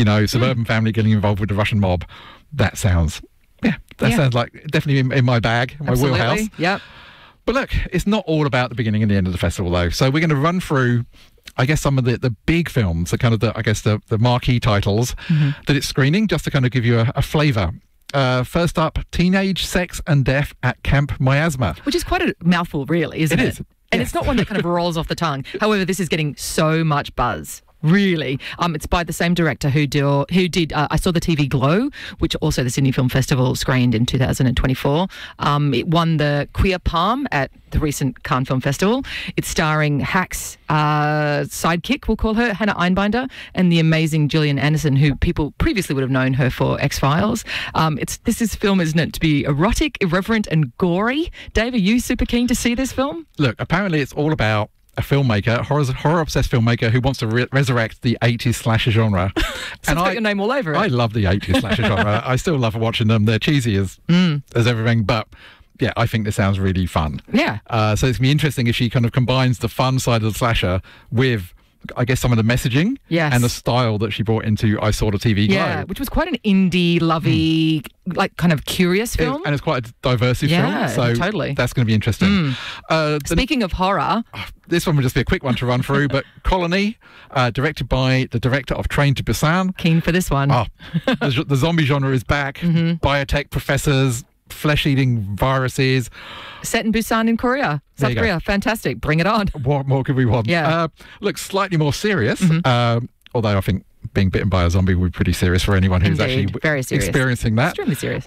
suburban family getting involved with the Russian mob. That sounds sounds like definitely in my bag, my wheelhouse. Yep. But look, it's not all about the beginning and the end of the festival, though. So we're going to run through, I guess, some of the big films, the kind of the marquee titles that it's screening, just to kind of give you a flavour. First up, Teenage Sex and Death at Camp Miasma. Which is quite a mouthful, really, isn't it? It is. And it's not one that kind of rolls off the tongue. However, this is getting so much buzz. Really. It's by the same director who did I Saw the TV Glow, which also the Sydney Film Festival screened in 2024. It won the Queer Palm at the recent Cannes Film Festival. It's starring Hack's sidekick, we'll call her, Hannah Einbinder, and the amazing Gillian Anderson, who people previously would have known her for X-Files. This film is meant to be erotic, irreverent and gory. Dave, are you super keen to see this film? Look, apparently it's all about a filmmaker, horror-obsessed filmmaker who wants to resurrect the 80s slasher genre. So and it's got your name all over it. I love the 80s slasher genre. I still love watching them. They're cheesy as everything, but yeah, I think this sounds really fun. Yeah. So it's going to be interesting if she kind of combines the fun side of the slasher with, I guess, some of the messaging and the style that she brought into I Saw the TV Glow. Yeah, which was quite an indie, lovey, like kind of curious film. And it's quite a diverse film. So totally. That's going to be interesting. Speaking of horror. This one will just be a quick one to run through, but Colony, directed by the director of Train to Busan. Keen for this one. The zombie genre is back. Biotech professors, flesh-eating viruses. Set in Busan in Korea. South Korea. Fantastic. Bring it on. What more could we want? Yeah. Looks slightly more serious, although I think being bitten by a zombie would be pretty serious for anyone who's actually very serious. Experiencing that. Extremely serious.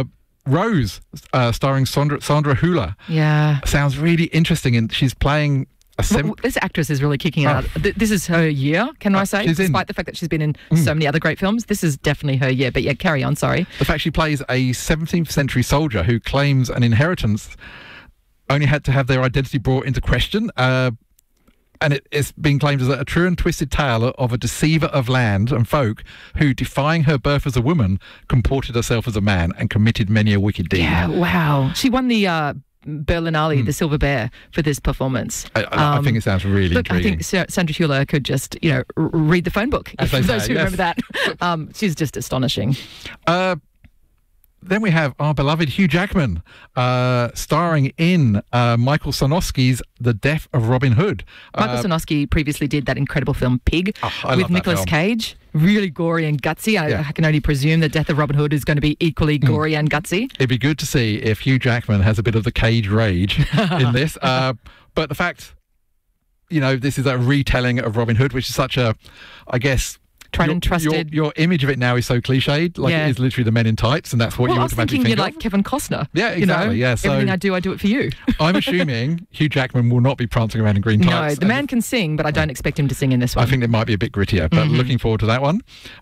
Rose, starring Sandra Hüller. Yeah. Sounds really interesting, and she's playing this actress is really kicking it out. This is her year, can I say? Despite the fact that she's been in so many other great films, this is definitely her year. But yeah, carry on, sorry. The fact she plays a 17th century soldier who claims an inheritance only had to have their identity brought into question. And it's been claimed as a true and twisted tale of a deceiver of land and folk who, defying her birth as a woman, comported herself as a man and committed many a wicked deed. Yeah, wow. She won the Berlinale, the Silver Bear, for this performance. I think it sounds really intriguing. I think Sandra Hüller could just, read the phone book, for those who remember that. She's just astonishing. Then we have our beloved Hugh Jackman, starring in Michael Sarnowski's The Death of Robin Hood. Michael Sarnowski previously did that incredible film Pig with Nicolas Cage. Really gory and gutsy. I can only presume The Death of Robin Hood is going to be equally gory and gutsy. It'd be good to see if Hugh Jackman has a bit of the Cage rage in this. But the fact, this is a retelling of Robin Hood, which is such a, I guess, tried and trusted. Your image of it now is so cliched, it is literally the men in tights, and that's what you automatically think of. You're like Kevin Costner. Yeah, exactly. So everything I do it for you. I'm assuming Hugh Jackman will not be prancing around in green tights. No, the man can sing, but I don't expect him to sing in this one. I think it might be a bit grittier, but looking forward to that one.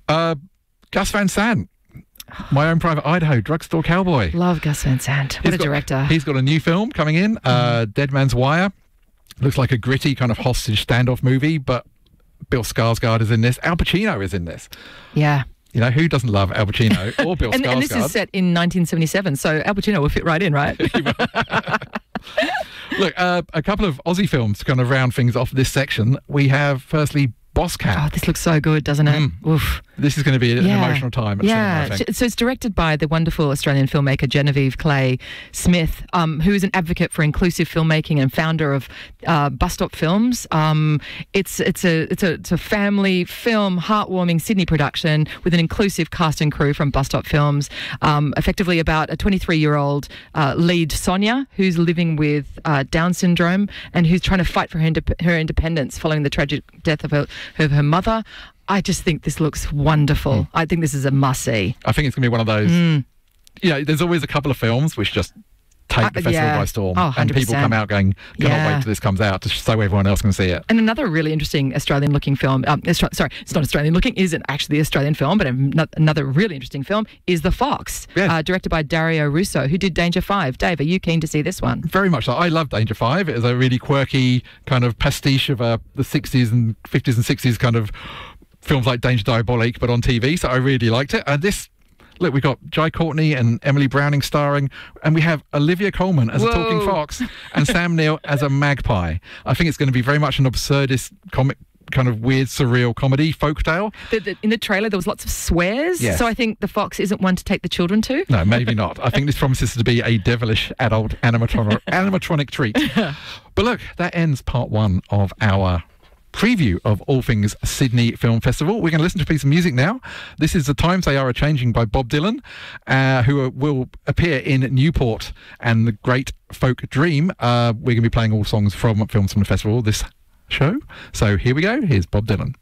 Gus Van Sant, My Own Private Idaho, Drugstore Cowboy. Love Gus Van Sant. What a director. He's got a new film coming in, Dead Man's Wire. Looks like a gritty kind of hostage standoff movie, but Bill Skarsgård is in this. Al Pacino is in this. Yeah. Who doesn't love Al Pacino or Bill Skarsgård? And this is set in 1977, so Al Pacino will fit right in, right? Look, a couple of Aussie films to kind of round things off this section. We have, firstly, Boss Cat. Oh, this looks so good, doesn't it? Oof. This is going to be an emotional time at cinema, I think. So it's directed by the wonderful Australian filmmaker Genevieve Clay Smith, who is an advocate for inclusive filmmaking and founder of Bus Stop Films. It's a family film, heartwarming Sydney production with an inclusive cast and crew from Bus Stop Films, effectively about a 23-year-old lead, Sonia, who's living with Down syndrome and who's trying to fight for her independence following the tragic death of her mother. I just think this looks wonderful. I think this is a must-see. I think it's going to be one of those... there's always a couple of films which just take the festival by storm. And people come out going, cannot wait till this comes out, just so everyone else can see it. And another really interesting Australian-looking film... sorry, it's not Australian-looking, isn't actually an Australian film, but another really interesting film is The Fox, directed by Dario Russo, who did Danger 5. Dave, are you keen to see this one? Very much so. I love Danger 5. It is a really quirky kind of pastiche of the 60s and 50s and 60s kind of films like Danger Diabolique, but on TV, so I really liked it. And this... Look, we've got Jai Courtney and Emily Browning starring, and we have Olivia Colman as a talking fox and Sam Neill as a magpie. I think it's going to be very much an absurdist kind of weird, surreal comedy folk tale. In the trailer, there was lots of swears. Yes. So I think the fox isn't one to take the children to. No, maybe not. I think this promises to be a devilish adult animatronic treat. But look, that ends part one of our preview of all things Sydney Film Festival. We're going to listen to a piece of music now. This is The Times They Are A-Changing by Bob Dylan, who will appear in Newport and The Great Folk Dream. We're going to be playing all songs from films from the festival this show. So here we go. Here's Bob Dylan.